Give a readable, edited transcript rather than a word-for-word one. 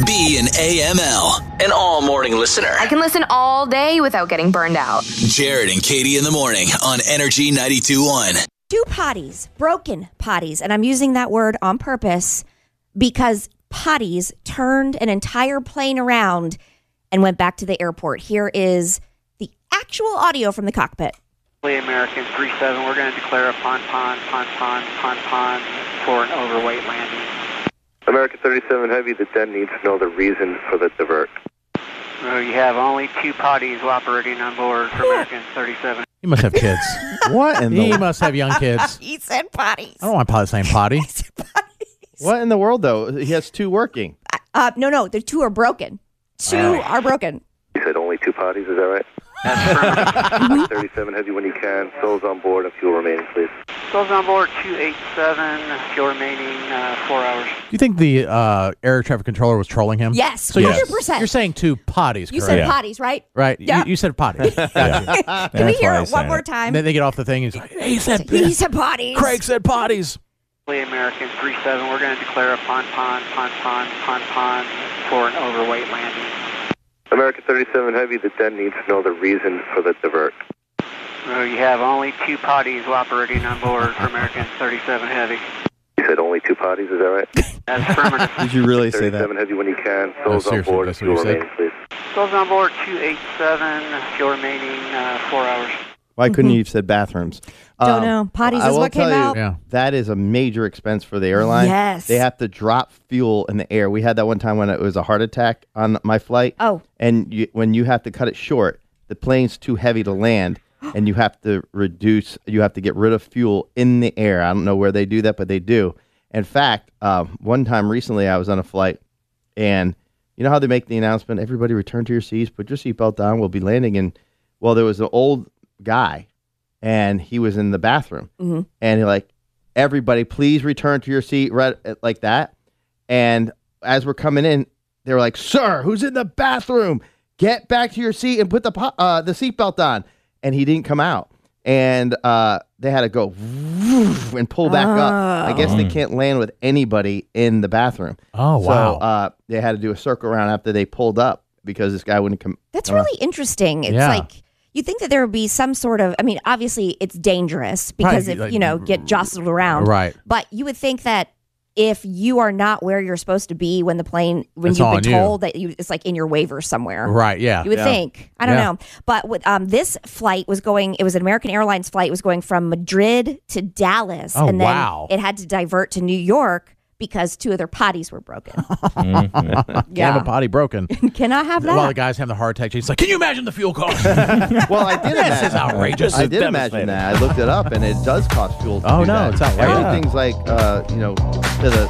B and AML, an all-morning listener. I can listen all day without getting burned out. Jared and Katie in the morning on Energy 92.1. Two potties, broken potties, and I'm using that word on purpose because potties turned an entire plane around and went back to the airport. Here is the actual audio from the cockpit. American 37, we're going to declare a pon for an overweight landing. American 37 Heavy, the den needs to know the reason for the divert. You have only two potties operating on board for American 37. He must have kids. What in He the must have young kids. He said potties. I don't want the same potty. What in the world though? He has two working. No, the two are broken. Two are broken. You said only two potties, is that right? That's correct. 37 Heavy when you can. Souls on board and fuel remaining, please. Souls on board 287, fuel remaining 4 hours. Do you think the air traffic controller was trolling him? Yes, So 100%. You're saying two potties, You correct? said potties, right? Right. Yeah. You said potties. Gotcha. Can we hear it one more time? And then they get off the thing and he's like, hey, he said potties. Craig said potties. American 37, we're going to declare a pon for an overweight landing. American 37 Heavy, the den needs to know the reason for the divert. You have only two potties operating on board for American 37 Heavy. You said only two potties, is that right? That's affirmative. Did you really say 37 that? Heavy when you can. Souls on seriously, board and that's what fuel you said? remaining, please. Souls on board 287, fuel remaining 4 hours. Why couldn't you have said bathrooms? Don't know. Potties I is will what came tell you, out. Yeah. That is a major expense for the airline. Yes. They have to drop fuel in the air. We had that one time when it was a heart attack on my flight. Oh. And when you have to cut it short, the plane's too heavy to land, and you have to get rid of fuel in the air. I don't know where they do that, but they do. In fact, one time recently I was on a flight, and you know how they make the announcement, everybody return to your seats, put your seatbelt on, we'll be landing. And, well, there was an old guy, and he was in the bathroom. Mm-hmm. And he like, everybody, please return to your seat, right, like that. And as we're coming in, they were like, sir, who's in the bathroom? Get back to your seat and put the seatbelt on. And he didn't come out. And they had to go and pull back up. I guess they can't land with anybody in the bathroom. Oh, wow. So they had to do a circle around after they pulled up because this guy wouldn't come. That's really interesting. It's like, you think that there would be some sort of, I mean, obviously it's dangerous because Right, if, get jostled around. Right. But you would think that if you are not where you're supposed to be when It's you've been on you. told that it's like in your waiver somewhere. Right, yeah. You would think. I don't Yeah. know. But with this flight was going, it was an American Airlines flight, was going from Madrid to Dallas. Oh, and then wow. it had to divert to New York because two of their potties were broken. Can't have a potty broken. Cannot have that. While the guy's having the heart attack, he's like, can you imagine the fuel cost? Well, I did imagine. This is outrageous. I did imagine that. I looked it up, and it does cost fuel. To Oh, do no, that. it's outrageous. Everything's like, to